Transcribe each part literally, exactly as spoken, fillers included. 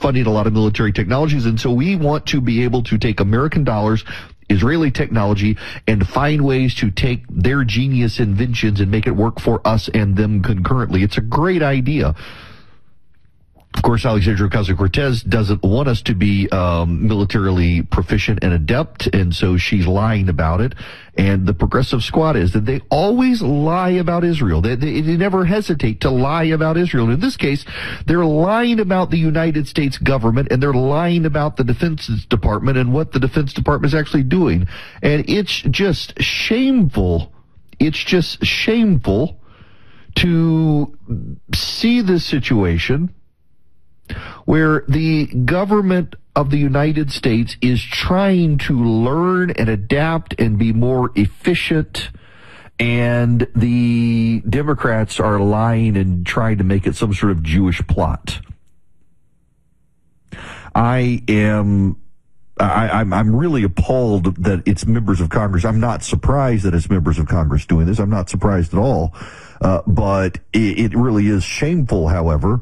funding a lot of military technologies, and so we want to be able to take American dollars, Israeli technology, and find ways to take their genius inventions and make it work for us and them concurrently. It's a great idea. Of course, Alexandria Ocasio-Cortez doesn't want us to be um, militarily proficient and adept, and so she's lying about it. And the progressive squad is that they always lie about Israel. They, they, they never hesitate to lie about Israel. And in this case, they're lying about the United States government, and they're lying about the Defense Department and what the Defense Department is actually doing. And it's just shameful. It's just shameful to see this situation where the government of the United States is trying to learn and adapt and be more efficient, and the Democrats are lying and trying to make it some sort of Jewish plot. I am I, I'm, I'm really appalled that it's members of Congress. I'm not surprised that it's members of Congress doing this. I'm not surprised at all. Uh, but it, it really is shameful, however,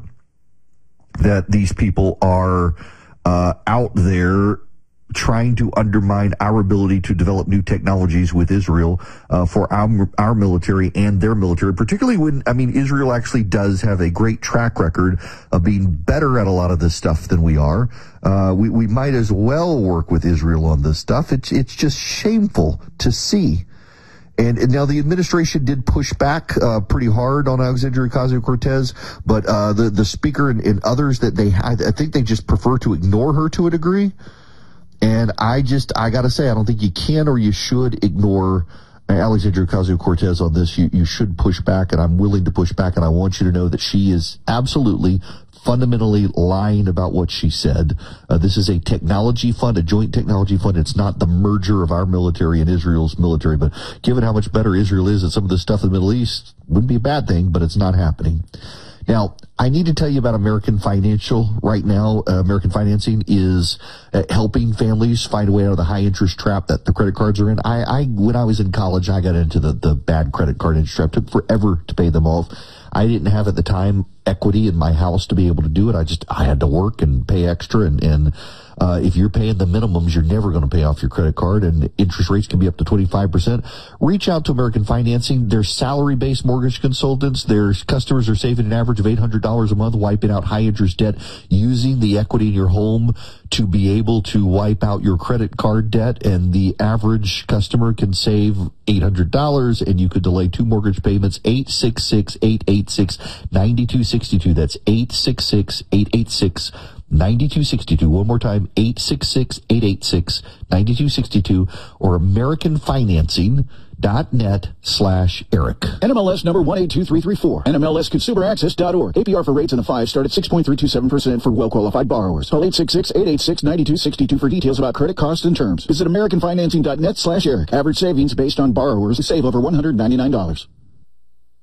that these people are uh, out there trying to undermine our ability to develop new technologies with Israel uh, for our, our military and their military, particularly when, I mean, Israel actually does have a great track record of being better at a lot of this stuff than we are. Uh, we, we might as well work with Israel on this stuff. It's, it's just shameful to see. And, and now the administration did push back uh, pretty hard on Alexandria Ocasio-Cortez, but uh, the the speaker and, and others that they had, I think they just prefer to ignore her to a degree. And I just, I got to say, I don't think you can or you should ignore Alexandria Ocasio-Cortez on this. You, you should push back, and I'm willing to push back, and I want you to know that she is absolutely fundamentally lying about what she said. Uh, this is a technology fund, a joint technology fund. It's not the merger of our military and Israel's military, but given how much better Israel is at some of the stuff in the Middle East, wouldn't be a bad thing, but it's not happening. Now, I need to tell you about American Financial right now. Uh, American Financing is uh, helping families find a way out of the high interest trap that the credit cards are in. I, I when I was in college, I got into the, the bad credit card interest trap. It took forever to pay them off. I didn't have at the time equity in my house to be able to do it. I just, I had to work and pay extra. And, and uh, if you're paying the minimums, you're never going to pay off your credit card, and interest rates can be up to twenty-five percent. Reach out to American Financing. They're salary-based mortgage consultants. Their customers are saving an average of eight hundred dollars a month, wiping out high interest debt, using the equity in your home to be able to wipe out your credit card debt. And the average customer can save eight hundred dollars, and you could delay two mortgage payments. Eight six six, eight eight six, nine two six two. That's eight six six, eight eight six, nine two six two. One more time, eight six six, eight eight six, nine two six two, or American Financing dot net slash Eric. N M L S number one eight two three three four. N M L S consumer access dot org. A P R for rates in the five start at six point three two seven percent for well-qualified borrowers. Call eight six six, eight eight six, nine two six two for details about credit costs and terms. Visit American Financing dot net slash Eric. Average savings based on borrowers who save over one hundred ninety-nine dollars.